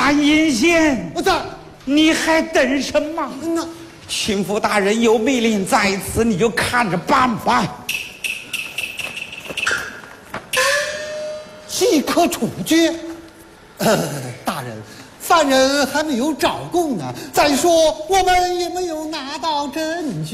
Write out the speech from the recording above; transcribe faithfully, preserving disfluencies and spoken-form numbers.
安阴县。 我在， 你还等什么？ 那巡抚大人有命令在此，你就看着办吧。 即刻处决。呃，大人，犯人还没有招供呢。再说我们也没有拿到证据。